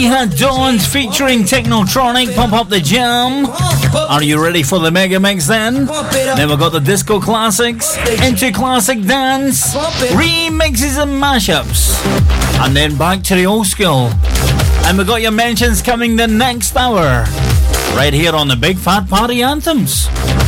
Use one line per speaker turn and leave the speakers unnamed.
had Dawns featuring Technotronic, Pump Up the Jam. Are you ready for the Mega Mix then? Then we've got the disco classics, into classic dance, remixes and mashups, and then back to the old school. And we've got your mentions coming the next hour, right here on the Big Fat Party Anthems.